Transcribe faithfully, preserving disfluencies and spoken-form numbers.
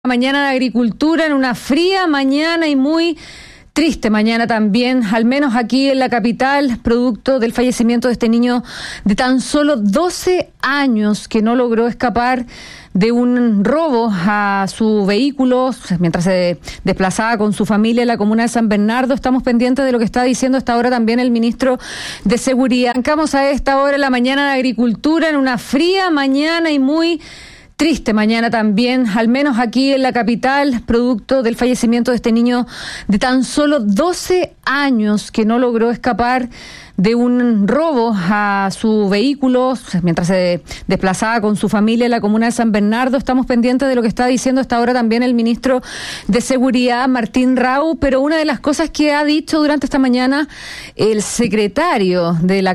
Mañana de agricultura, en una fría mañana y muy triste mañana también, al menos aquí en la capital, producto del fallecimiento de este niño de tan solo doce años que no logró escapar de un robo a su vehículo mientras se desplazaba con su familia en la comuna de San Bernardo. Estamos pendientes de lo que está diciendo hasta ahora también el ministro de Seguridad. Arrancamos a esta hora en la mañana de agricultura, en una fría mañana y muy triste mañana también, al menos aquí en la capital, producto del fallecimiento de este niño de tan solo doce años que no logró escapar de un robo a su vehículo mientras se desplazaba con su familia en la comuna de San Bernardo. Estamos pendientes de lo que está diciendo hasta ahora también el ministro de Seguridad, Martín Rau, pero una de las cosas que ha dicho durante esta mañana el secretario de la